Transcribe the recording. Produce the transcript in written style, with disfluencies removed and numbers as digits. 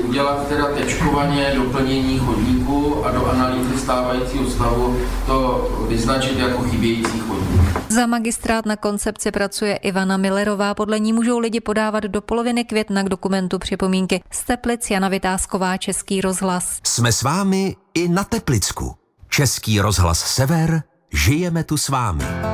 udělat teda tečkovaně doplnění chodníku a do analýzy stávajícího stavu to vyznačit jako chybějící chodník. Za magistrát na koncepci pracuje Ivana Millerová, podle ní můžou lidi podávat do poloviny května k dokumentu připomínky. Z Teplic Jana Vytázková, Český rozhlas. Jsme s vámi i na Teplicku. Český rozhlas Sever, žijeme tu s vámi.